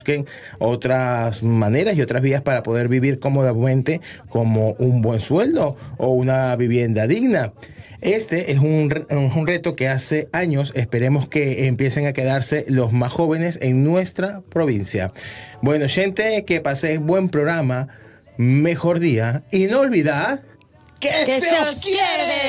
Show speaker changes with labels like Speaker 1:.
Speaker 1: otras maneras y otras vías para poder vivir cómodamente, como un buen sueldo o una vivienda digna. Este es un reto que hace años esperemos que empiecen a quedarse los más jóvenes en nuestra provincia. Bueno, gente, que paséis buen programa, mejor día y no olvidad
Speaker 2: que se os quiere.